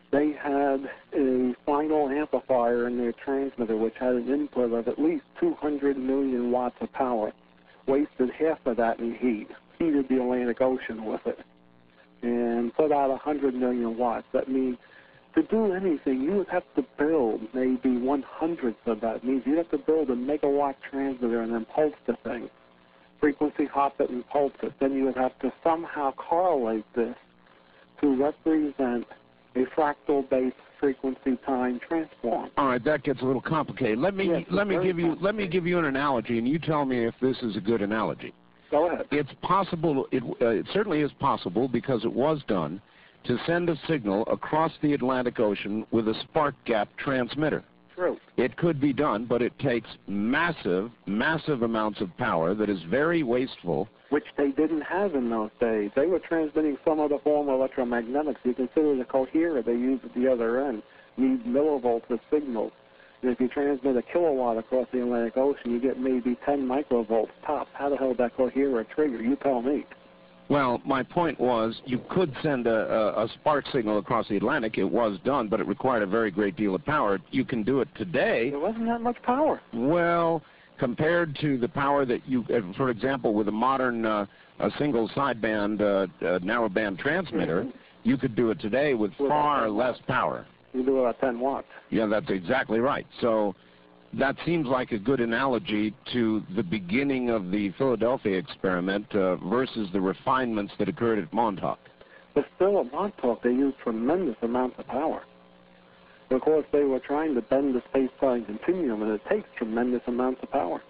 They had a final amplifier in their transmitter which had an input of at least 200 million watts of power, wasted half of that in heat, heated the Atlantic Ocean with it, and put out 100 million watts. That means to do anything, you would have to build maybe 1/100th of that. It means you'd have to build a megawatt transmitter and then pulse the thing, frequency hop it and pulse it. Then you would have to somehow correlate this to represent a fractal-based frequency time transform. All right, that gets a little complicated. Let me give you an analogy, and you tell me if this is a good analogy. Go ahead. It's possible. It certainly is possible, because it was done, to send a signal across the Atlantic Ocean with a spark gap transmitter. True. It could be done, but it takes massive, massive amounts of power that is very wasteful. Which they didn't have in those days. They were transmitting some other form of electromagnetics. You consider the coherer they used at the other end need millivolts of signals. And if you transmit a kilowatt across the Atlantic Ocean, you get maybe 10 microvolts tops. How the hell did that coherer trigger? You tell me. Well, my point was you could send a spark signal across the Atlantic. It was done, but it required a very great deal of power. You can do it today. There wasn't that much power. Well, compared to the power that you, for example, with a modern a single sideband narrowband transmitter, you could do it today with far less power. You do about 10 watts. Yeah, that's exactly right. So that seems like a good analogy to the beginning of the Philadelphia experiment versus the refinements that occurred at Montauk. But still at Montauk, they used tremendous amounts of power. Of course, they were trying to bend the space-time continuum, and it takes tremendous amounts of power.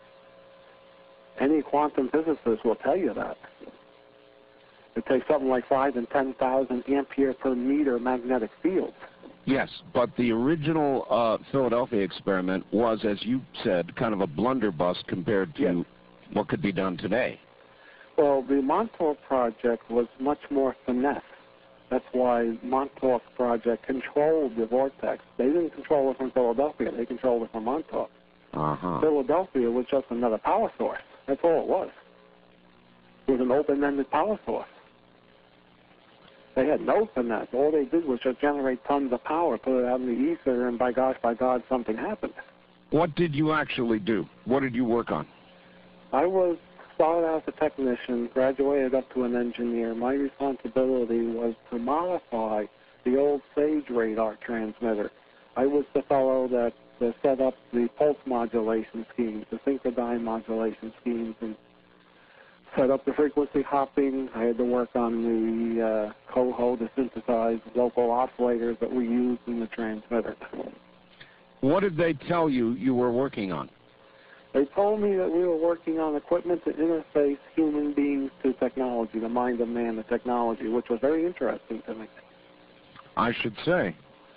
Any quantum physicist will tell you that. It takes something like 5 and 10,000 ampere per meter magnetic field. Yes, but the original Philadelphia experiment was, as you said, kind of a blunderbuss compared to what could be done today. Well, the Montauk project was much more finesse. That's why Montauk's project controlled the vortex. They didn't control it from Philadelphia. They controlled it from Montauk. Philadelphia was just another power source. That's all it was. It was an open-ended power source. They had no finesse. All they did was just generate tons of power, put it out in the ether, and by gosh, by God, something happened. What did you actually do? What did you work on? I started out as a technician, graduated up to an engineer. My responsibility was to modify the old SAGE radar transmitter. I was the fellow that set up the pulse modulation schemes, the synchrodyne modulation schemes, and set up the frequency hopping. I had to work on the coho to synthesize local oscillators that we used in the transmitter. What did they tell you you were working on? They told me that we were working on equipment to interface human beings to technology, the mind of man, the technology, which was very interesting to me. I should say.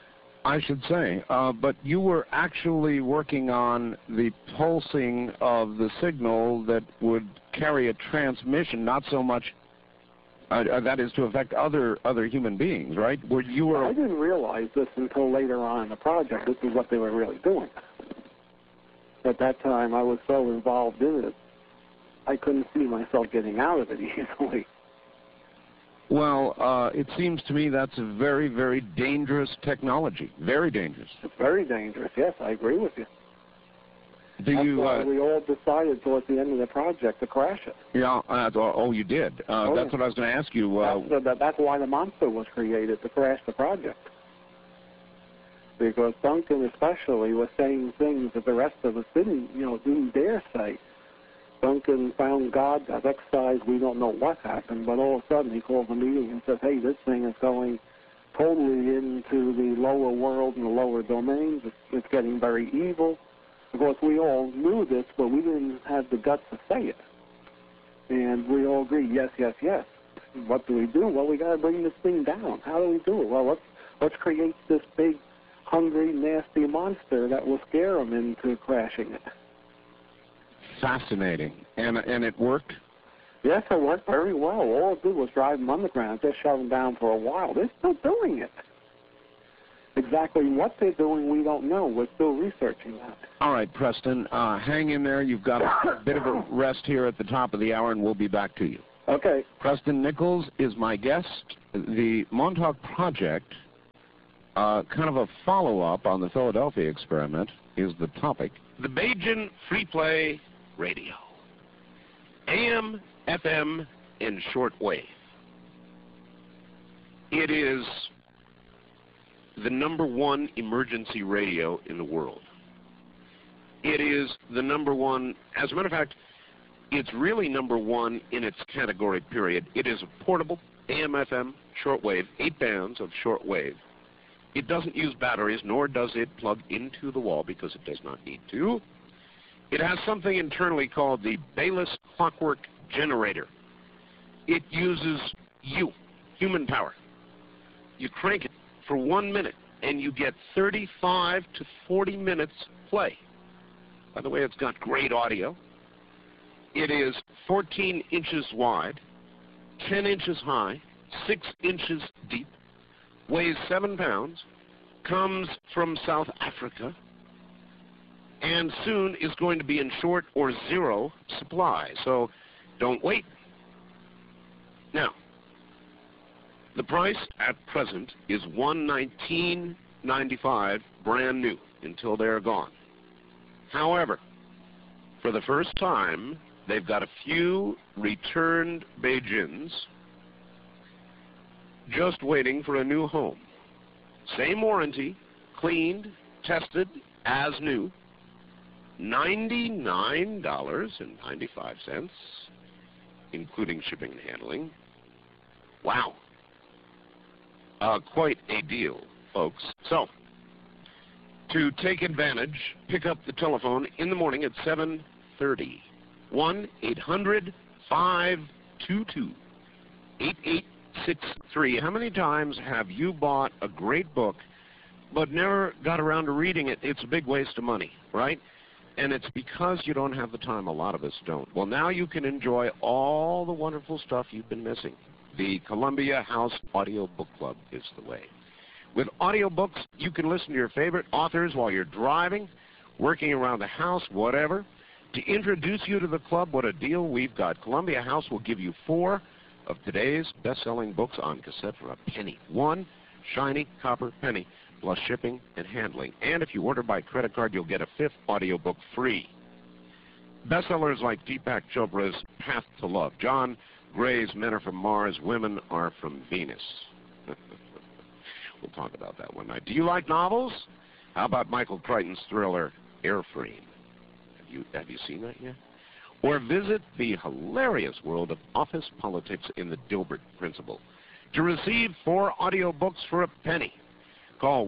But you were actually working on the pulsing of the signal that would carry a transmission, not so much, that is to affect other human beings, right? I didn't realize this until later on in the project. This is what they were really doing. At that time, I was so involved in it, I couldn't see myself getting out of it easily. Well, it seems to me that's a very, very dangerous technology. Very dangerous. It's very dangerous, yes, I agree with you. That's why we all decided towards the end of the project to crash it. Yeah, you did. That's what I was going to ask you. That's why the monster was created, to crash the project. Because Duncan especially was saying things that the rest of us didn't dare say. Duncan found God, got excised, we don't know what happened, but all of a sudden he called a meeting and said, hey, this thing is going totally into the lower world and the lower domains. It's getting very evil. Of course, we all knew this, but we didn't have the guts to say it. And we all agreed, yes, yes, yes. What do we do? Well, we got to bring this thing down. How do we do it? Well, let's create this big, hungry, nasty monster that will scare them into crashing it. Fascinating. And it worked? Yes, it worked very well. All it did was drive them underground, just shove them down for a while. They're still doing it. Exactly what they're doing, we don't know. We're still researching that. All right, Preston, hang in there. You've got a bit of a rest here at the top of the hour, and we'll be back to you. Okay. Preston Nichols is my guest. The Montauk Project kind of a follow-up on the Philadelphia experiment is the topic. The Bajan Free Play Radio. AM, FM, and shortwave. It is the #1 emergency radio in the world. It is the #1, as a matter of fact, it's really #1 in its category, period. It is a portable AM, FM, shortwave, 8 bands of shortwave. It doesn't use batteries, nor does it plug into the wall, because it does not need to. It has something internally called the Baylis Clockwork Generator. It uses human power. You crank it for 1 minute, and you get 35 to 40 minutes play. By the way, it's got great audio. It is 14 inches wide, 10 inches high, 6 inches deep, weighs 7 pounds, comes from South Africa, and soon is going to be in short or zero supply. So don't wait. Now, the price at present is $119.95 brand new until they're gone. However, for the first time, they've got a few returned Bajins just waiting for a new home. Same warranty, cleaned, tested, as new. $99.95, including shipping and handling. Wow. Quite a deal, folks. So, to take advantage, pick up the telephone in the morning at 7:30. 1-800-522-8863. How many times have you bought a great book but never got around to reading it? It's a big waste of money, right? And it's because you don't have the time. A lot of us don't. Well, now you can enjoy all the wonderful stuff you've been missing. The Columbia House Audio Book Club is the way. With audiobooks, you can listen to your favorite authors while you're driving, working around the house, whatever. To introduce you to the club, what a deal we've got. Columbia House will give you 4 of today's best-selling books on cassette for a penny. 1 shiny copper penny, plus shipping and handling. And if you order by credit card, you'll get a 5th audiobook free. Bestsellers like Deepak Chopra's Path to Love, John Gray's Men Are From Mars, Women Are From Venus. We'll talk about that one night. Do you like novels? How about Michael Crichton's thriller, Airframe? Have you seen that yet? Or visit the hilarious world of office politics in the Dilbert Principle. To receive 4 audiobooks for a penny, call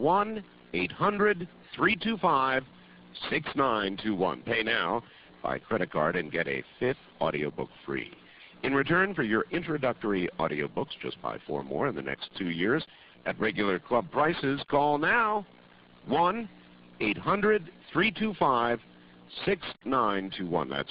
1-800-325-6921. Pay now by credit card and get a 5th audiobook free. In return for your introductory audiobooks, just buy 4 more in the next 2 years at regular club prices. Call now, 1-800-325-6921. That's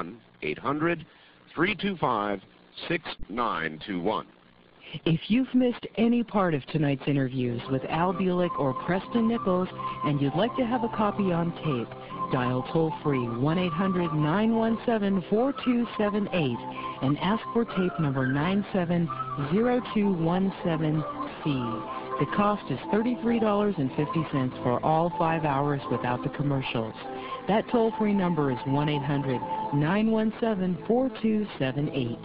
1-800-325-6921. If you've missed any part of tonight's interviews with Al Bulick or Preston Nichols and you'd like to have a copy on tape, dial toll-free 1-800-917-4278 and ask for tape number 970217C. The cost is $33.50 for all 5 hours without the commercials. That toll-free number is 1-800-917-4278.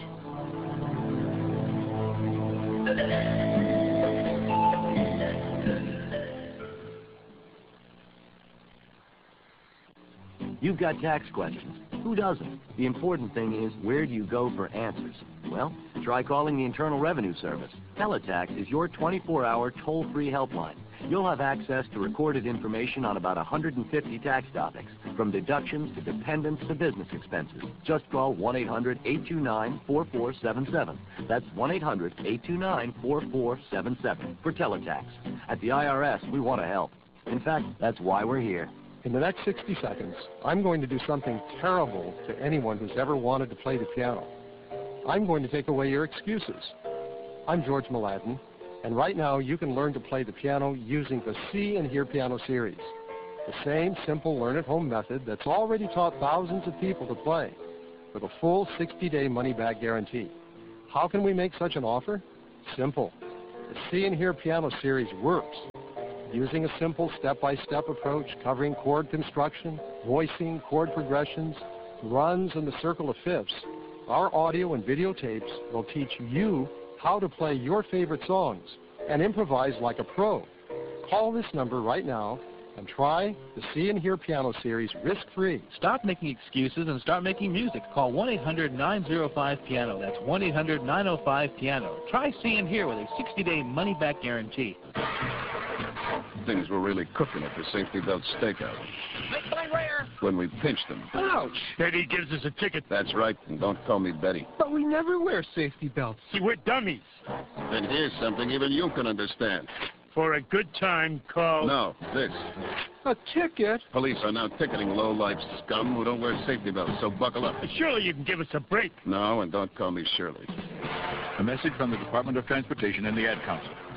You've got tax questions. Who doesn't? The important thing is, where do you go for answers? Well, try calling the Internal Revenue Service. Teletax is your 24-hour toll-free helpline. You'll have access to recorded information on about 150 tax topics, from deductions to dependents to business expenses. Just call 1-800-829-4477. That's 1-800-829-4477 for Teletax. At the IRS, we want to help. In fact, that's why we're here. In the next 60 seconds, I'm going to do something terrible to anyone who's ever wanted to play the piano. I'm going to take away your excuses. I'm George Mladen, and right now you can learn to play the piano using the See and Hear Piano series. The same simple learn-at-home method that's already taught thousands of people to play, with a full 60-day money-back guarantee. How can we make such an offer? Simple. The See and Hear Piano series works. Using a simple step-by-step approach covering chord construction, voicing, chord progressions, runs, and the circle of fifths, our audio and videotapes will teach you how to play your favorite songs and improvise like a pro. Call this number right now and try the See and Hear Piano Series risk-free. Stop making excuses and start making music. Call 1-800-905-PIANO. That's 1-800-905-PIANO. Try See and Hear with a 60-day money-back guarantee. Things were really cooking at the Safety Belt Stakeout. When we pinched them. Ouch! Betty gives us a ticket. That's right, and don't call me Betty. But we never wear safety belts. See, we're dummies. Then here's something even you can understand. For a good time, call... No, this. A ticket? Police are now ticketing low-life scum who don't wear safety belts, so buckle up. Surely you can give us a break. No, and don't call me Shirley. A message from the Department of Transportation and the Ad Council.